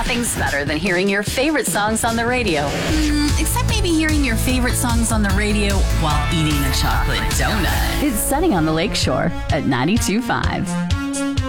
Nothing's better than hearing your favorite songs on the radio. Except maybe hearing your favorite songs on the radio while eating a chocolate donut. It's Sunny on the Lakeshore at 92.5.